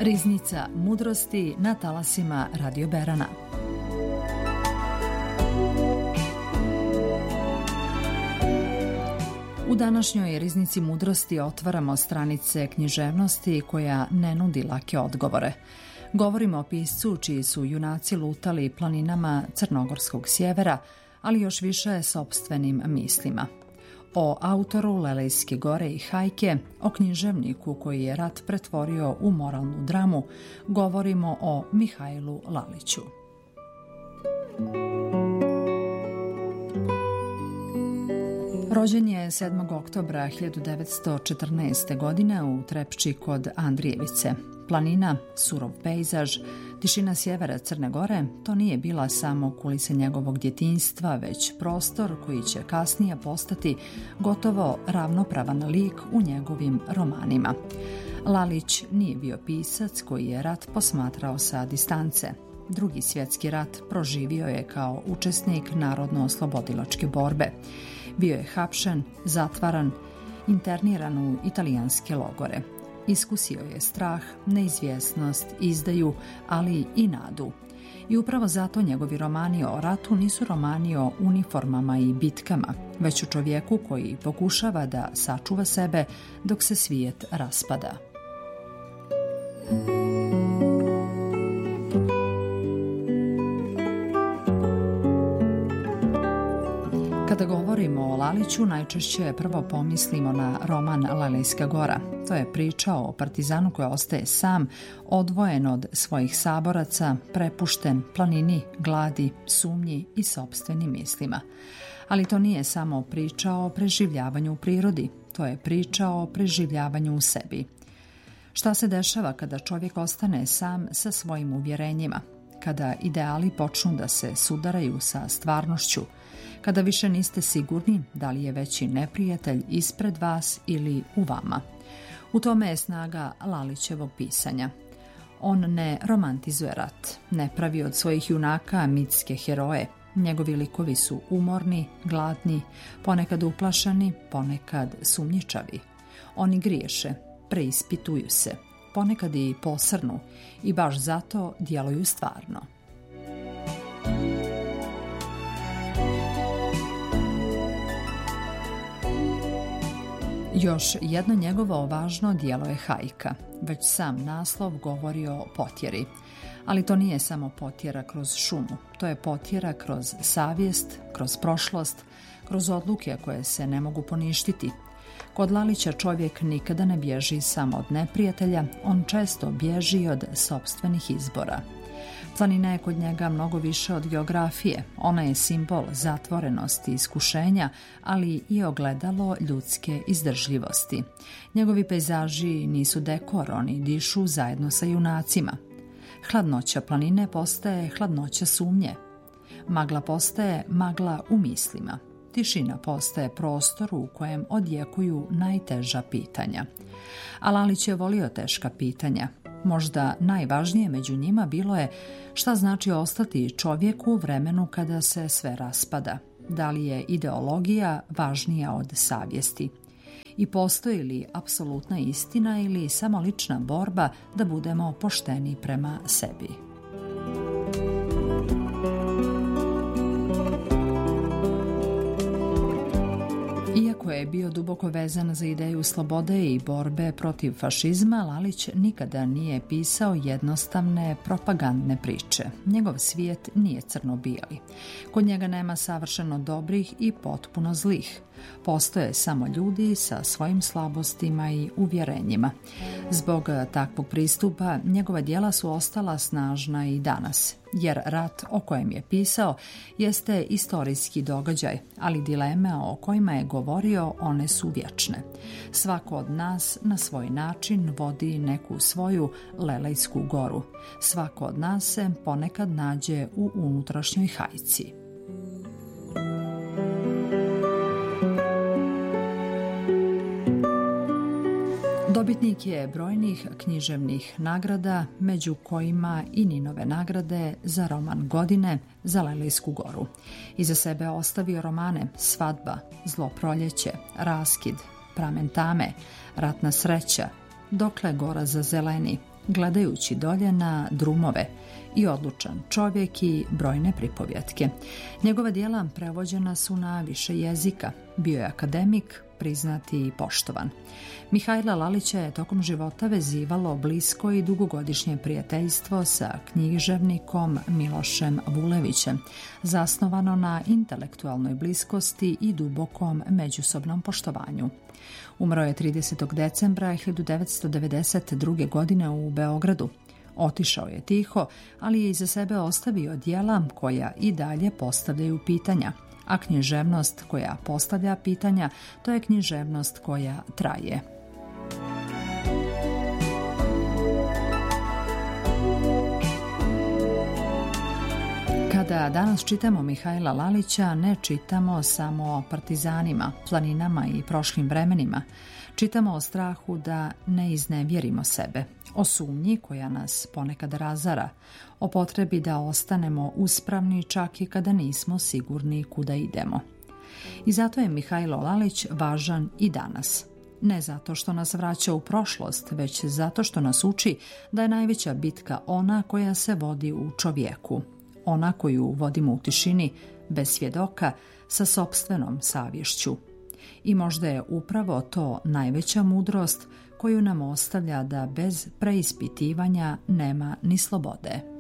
Riznica mudrosti na talasima Radio Berana. U današnjoj Riznici mudrosti otvaramo stranice književnosti koja ne nudi lake odgovore. Govorimo o piscu čiji su junaci lutali planinama crnogorskog sjevera, ali još više sopstvenim mislima. O autoru Lelejske gore i hajke, o književniku koji je rat pretvorio u moralnu dramu, govorimo o Mihajlu Laliću. Rođen je 7. oktobra 1914. godine u Trepči kod Andrijevice. Planina, surov pejzaž, tišina sjevera Crne Gore, to nije bila samo kulisa njegovog djetinjstva, već prostor koji će kasnije postati gotovo ravnopravan lik u njegovim romanima. Lalić nije bio pisac koji je rat posmatrao sa distance. Drugi svjetski rat proživio je kao učesnik narodno-oslobodilačke borbe. Bio je hapšen, zatvaran, interniran u italijanske logore. Iskusio je strah, neizvjesnost, izdaju, ali i nadu. I upravo zato njegovi romani o ratu nisu romani o uniformama i bitkama, već o čovjeku koji pokušava da sačuva sebe dok se svijet raspada. Kada govorimo o Laliću, najčešće prvo pomislimo na roman Lelejska gora. To je priča o partizanu koji ostaje sam, odvojen od svojih saboraca, prepušten planini, gladi, sumnji i sopstvenim mislima. Ali to nije samo priča o preživljavanju u prirodi, to je priča o preživljavanju u sebi. Šta se dešava kada čovjek ostane sam sa svojim uvjerenjima, kada ideali počnu da se sudaraju sa stvarnošću, kada više niste sigurni da li je veći neprijatelj ispred vas ili u vama. U tome je snaga Lalićevog pisanja. On ne romantizuje rat, ne pravi od svojih junaka mitske heroje. Njegovi likovi su umorni, gladni, ponekad uplašani, ponekad sumnjičavi. Oni griješe, preispituju se, ponekad i posrnu i baš zato djeluju stvarno. Još jedno njegovo važno djelo je hajka. Već sam naslov govori o potjeri. Ali to nije samo potjera kroz šumu. To je potjera kroz savjest, kroz prošlost, kroz odluke koje se ne mogu poništiti. Kod Lalića čovjek nikada ne bježi samo od neprijatelja, on često bježi od sopstvenih izbora. Planina je kod njega mnogo više od geografije. Ona je simbol zatvorenosti i iskušenja, ali i ogledalo ljudske izdržljivosti. Njegovi pejzaži nisu dekor, oni dišu zajedno sa junacima. Hladnoća planine postaje hladnoća sumnje. Magla postaje magla u mislima. Tišina postaje prostor u kojem odjekuju najteža pitanja. A Lalić je volio teška pitanja. Možda najvažnije među njima bilo je šta znači ostati čovjeku u vremenu kada se sve raspada. Da li je ideologija važnija od savjesti? I postoji li apsolutna istina ili samo lična borba da budemo pošteni prema sebi? Iako je bio duboko vezan za ideju slobode i borbe protiv fašizma, Lalić nikada nije pisao jednostavne propagandne priče. Njegov svijet nije crno-bijeli. Kod njega nema savršeno dobrih i potpuno zlih. Postoje samo ljudi sa svojim slabostima i uvjerenjima. Zbog takvog pristupa njegova djela su ostala snažna i danas, jer rat o kojem je pisao jeste istorijski događaj, ali dileme o kojima je govorio one su vječne. Svako od nas na svoj način vodi neku svoju Lelejsku goru. Svako od nas se ponekad nađe u unutrašnjoj hajci. Dobitnik je brojnih književnih nagrada, među kojima i Ninove nagrade za roman godine za Lelejsku goru. Iza sebe ostavio romane Svadba, Zlo proljeće, Raskid, Pramen tame, Ratna sreća, Dokle gora zazeleni, gledajući dolje na drumove, i odlučan čovjek i brojne pripovjetke. Njegova djela prevođena su na više jezika. Bio je akademik, priznati i poštovan. Mihajla Lalića je tokom života vezivalo blisko i dugogodišnje prijateljstvo sa književnikom Milošem Vulevićem, zasnovano na intelektualnoj bliskosti i dubokom međusobnom poštovanju. Umro je 30. decembra 1992. godine u Beogradu. Otišao je tiho, ali je iza sebe ostavio djela koja i dalje postavljaju pitanja, a književnost koja postavlja pitanja, to je književnost koja traje. Kada danas čitamo Mihajla Lalića, ne čitamo samo o partizanima, planinama i prošlim vremenima. Čitamo o strahu da ne iznevjerimo sebe, o sumnji koja nas ponekad razara, o potrebi da ostanemo uspravni čak i kada nismo sigurni kuda idemo. I zato je Mihajlo Lalić važan i danas. Ne zato što nas vraća u prošlost, već zato što nas uči da je najveća bitka ona koja se vodi u čovjeku. Ona koju vodimo u tišini, bez svjedoka, sa sopstvenom savješću. I možda je upravo to najveća mudrost koju nam ostavlja da bez preispitivanja nema ni slobode.